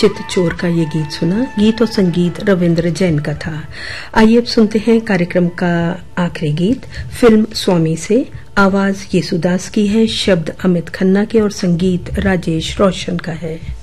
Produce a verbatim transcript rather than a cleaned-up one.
चितचोर का ये गीत सुना। गीत और संगीत रविंद्र जैन का था। आइए अब सुनते हैं कार्यक्रम का आखिरी गीत फिल्म स्वामी से। आवाज येसुदास की है, शब्द अमित खन्ना के और संगीत राजेश रोशन का है।